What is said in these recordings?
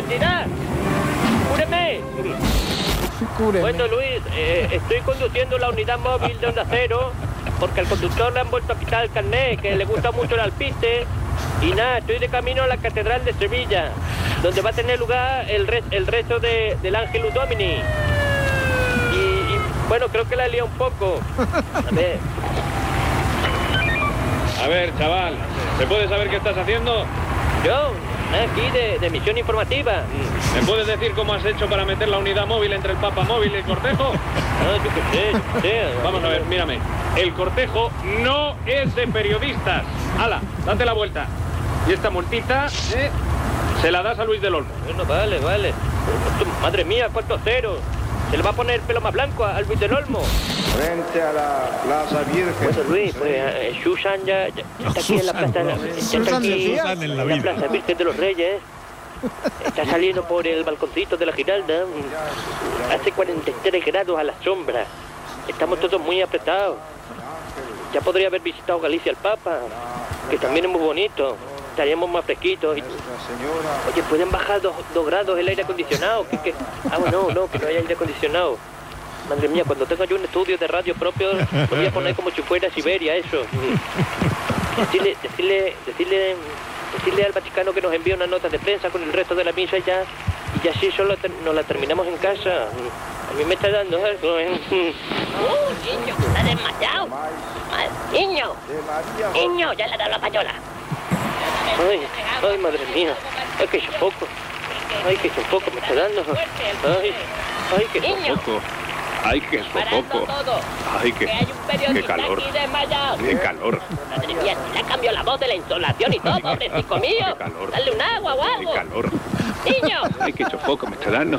cantidad. ¡Cúreme! Bueno, Luis, estoy conduciendo la unidad móvil de Onda Cero porque al conductor le han vuelto a quitar el carnet, que le gusta mucho el alpiste. Y nada, estoy de camino a la Catedral de Sevilla, donde va a tener lugar el rezo del Ángelus Domini. Y bueno, creo que la he liado un poco. A ver, chaval, ¿se puede saber qué estás haciendo? Yo, aquí de misión informativa. ¿Me puedes decir cómo has hecho para meter la unidad móvil entre el Papa Móvil y el cortejo? No, yo qué sé. Vamos a ver, mírame. El cortejo no es de periodistas. ¡Hala! Date la vuelta. Y esta multita, se la das a Luis del Olmo. Bueno, vale. Madre mía, cuántos ceros. Se le va a poner el pelo más blanco a Luis del Olmo. Frente a la Plaza Virgen. Bueno, Luis, pues Susan ya está aquí en la plaza. Está aquí en la Plaza Virgen de los Reyes. Está saliendo por el balconcito de la Giralda. Hace 43 grados a la sombra. Estamos todos muy apretados. Ya podría haber visitado Galicia el Papa, que también es muy bonito. Estaríamos más fresquitos. Oye, ¿pueden bajar 2 grados el aire acondicionado? No, que no hay aire acondicionado. Madre mía, cuando tenga yo un estudio de radio propio, lo voy a poner como si fuera Siberia, eso. Decirle al Vaticano que nos envíe una nota de prensa con el resto de la misa y ya sí solo nos la terminamos en casa. A mí me está dando algo, Niño, está desmayado. Niño, ya le ha dado la payola. Ay, madre mía. Ay, que sofoco. Ay, que sofoco me está dando. Ay, que sofoco. Ay, qué sofoco. Ay, qué calor. Qué calor. Madre mía, le ha cambiado la voz de la insolación y todo, pobrecito mío. Qué calor. Dale un agua o algo. Qué calor. Niño. Ay, qué sofoco me está dando.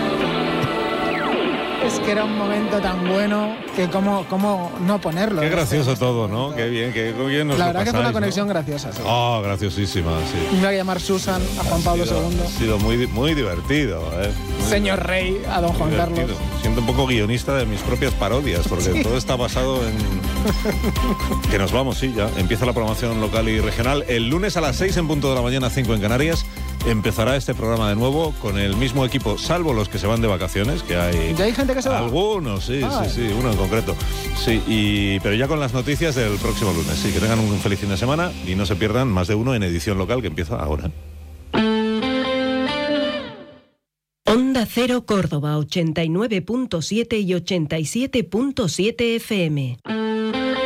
Es que era un momento tan bueno que cómo no ponerlo. Qué gracioso todo, ¿no? Qué bien nos la lo verdad que fue una pasáis, conexión ¿no? graciosa. Sí. Oh, graciosísima, sí. Me voy a llamar Susan a Juan Pablo II. Ha sido muy divertido, Señor Rey a don Juan divertido. Carlos. Siento un poco guionista de mis propias parodias, porque todo está basado en... Que nos vamos, sí, ya. Empieza la programación local y regional. El lunes a las 6 en punto de la mañana, 5 en Canarias, empezará este programa de nuevo con el mismo equipo, salvo los que se van de vacaciones, que hay... ¿Ya hay gente que se va? Algunos, sí, uno en concreto. Sí, pero ya con las noticias del próximo lunes. Sí, que tengan un feliz fin de semana y no se pierdan Más de Uno en edición local, que empieza ahora. Onda Cero Córdoba 89.7 y 87.7 FM.